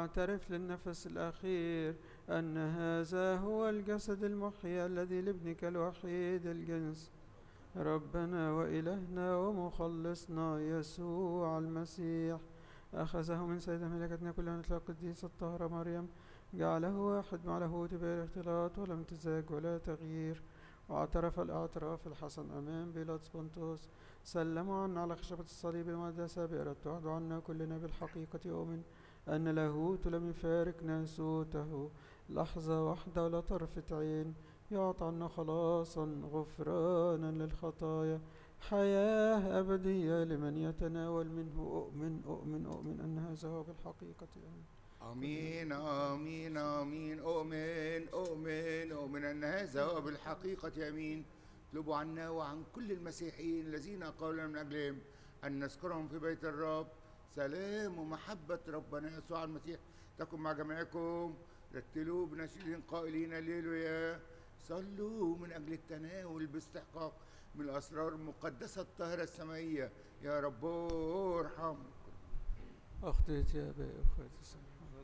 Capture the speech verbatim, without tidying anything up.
واعترف للنفس الأخير أن هذا هو الجسد المحيي الذي لابنك الوحيد الجنس ربنا وإلهنا ومخلصنا يسوع المسيح، أخذه من سيدة ملكتنا كلنا القديسة الطاهرة مريم، جعله واحد مع لاهوت بلا اختلاط ولا امتزاج ولا تغيير، واعترف الاعتراف الحسن أمام بيلاطس بنطوس، سلموا عنا على خشبة الصليب المقدسة بإرادته، وعدوا عنا كلنا بالحقيقة يؤمن أن لاهوت لم يفارق ناسوته لحظة واحدة ولا طرفة عين، يعطى عنا خلاصا غفرانا للخطايا حياة أبدية لمن يتناول منه. أؤمن أؤمن أؤمن أن هذا هو بالحقيقة آمين آمين آمين. أؤمن أؤمن أؤمن أن هذا هو بالحقيقة آمين. اطلبوا عنا وعن كل المسيحيين الذين قالوا من أجلهم أن نذكرهم في بيت الرب. سلام ومحبة ربنا يسوع المسيح تكن مع جميعكم. رتلوا بنشيد قائلين هللويا. صلوا من أجل التناول باستحقاق من الأسرار المقدسة الطاهرة السمائية. يا رب ارحم. أخطيت يا أبي أخواتي.